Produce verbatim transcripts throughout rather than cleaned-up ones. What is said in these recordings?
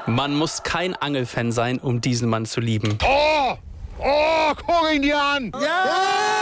Man muss kein Angelfan sein, um diesen Mann zu lieben. Oh! Oh, guck ihn dir an! Ja! Ja!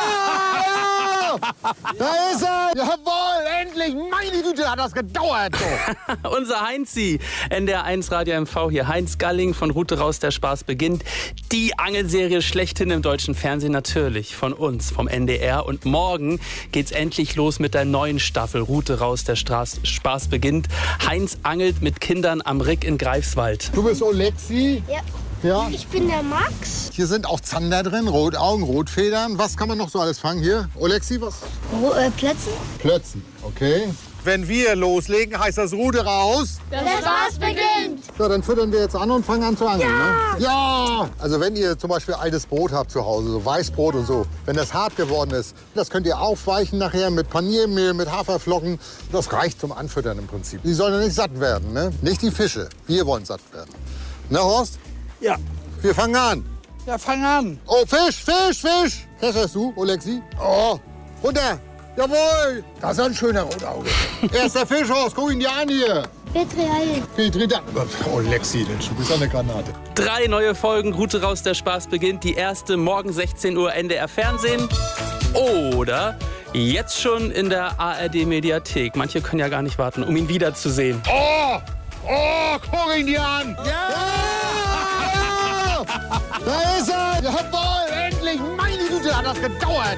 Da ist er! Jawohl, endlich! Meine Güte, hat das gedauert! So. Unser Heinzi, N D R eins Radio M V hier. Heinz Galling von Route raus, der Spaß beginnt. Die Angelserie schlechthin im deutschen Fernsehen, natürlich von uns, vom N D R. Und morgen geht's endlich los mit der neuen Staffel Route raus, der Straß, Spaß beginnt. Heinz angelt mit Kindern am Rick in Greifswald. Du bist Olexi? Ja. Ja. Ich bin der Max. Hier sind auch Zander drin, Rotaugen, Rotfedern. Was kann man noch so alles fangen hier? Olexi, was? Ro äh, Plätzen? Plötzen, okay. Wenn wir loslegen, heißt das Rute raus. Der Spaß beginnt. Ja, dann füttern wir jetzt an und fangen an zu angeln. Ja. Ne? Ja! Also wenn ihr zum Beispiel altes Brot habt zu Hause, so Weißbrot und so, wenn das hart geworden ist, das könnt ihr aufweichen nachher mit Paniermehl, mit Haferflocken. Das reicht zum Anfüttern im Prinzip. Die sollen ja nicht satt werden, ne? Nicht die Fische. Wir wollen satt werden. Na, Horst? Ja. Wir fangen an. Ja, fang an. Oh, Fisch, Fisch, Fisch. Kescherst du, Olexi? Oh, runter. Jawohl. Das ist ein schöner Rotauge. Erster Fisch, Horst. Guck ihn dir an hier. Petri Heil. Petri, da. Oh, Lexi, du bist eine Granate. Drei neue Folgen Route raus, der Spaß beginnt. Die erste morgen sechzehn Uhr N D R Fernsehen. Oder jetzt schon in der A R D Mediathek. Manche können ja gar nicht warten, um ihn wiederzusehen. Oh, oh, guck ihn dir an. Ja. Ja. Da ist er! Jawohl, endlich! Meine Güte, hat das gedauert!